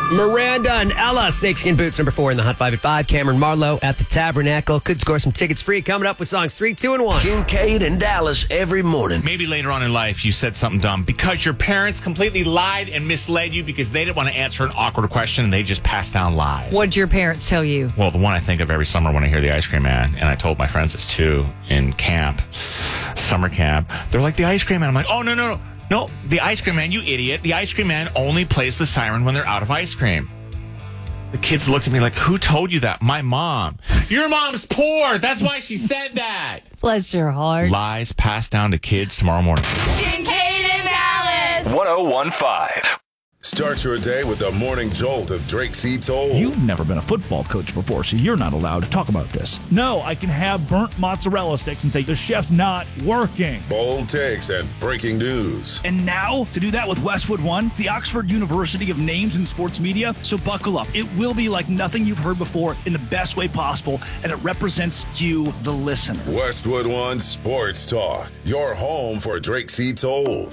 Miranda and Ella, Snakeskin Boots, number 4 in the Hot 5 at 5. Cameron Marlowe at the Tabernacle. Could score some tickets free. Coming up with songs 3, 2, and 1. Kincaid and Dallas every morning. Maybe later on in life you said something dumb because your parents completely lied and misled you because they didn't want to answer an awkward question and they just passed down lies. What'd your parents tell you? Well, the one I think of every summer when I hear the Ice Cream Man, and I told my friends this too in camp, summer camp, they're like, the Ice Cream Man. I'm like, oh, no, the Ice Cream Man, you idiot. The Ice Cream Man only plays the siren when they're out of ice cream. The kids looked at me like, who told you that? My mom. Your mom's poor. That's why she said that. Bless your heart. Lies passed down to kids tomorrow morning. Kincaid and Dallas. 1015. Start your day with the morning jolt of Drake C. Toll. You've never been a football coach before, so you're not allowed to talk about this. No, I can have burnt mozzarella sticks and say the chef's not working. Bold takes and breaking news. And now, to do that with Westwood One, the Oxford University of Names in Sports Media. So buckle up. It will be like nothing you've heard before in the best way possible, and it represents you, the listener. Westwood One Sports Talk, your home for Drake C. Toll.